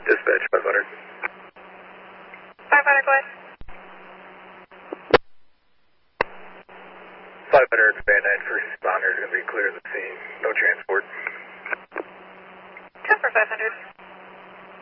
Dispatch 500. 500, go ahead. 500, Van 9 first responders going to be clear of the scene. No transfer.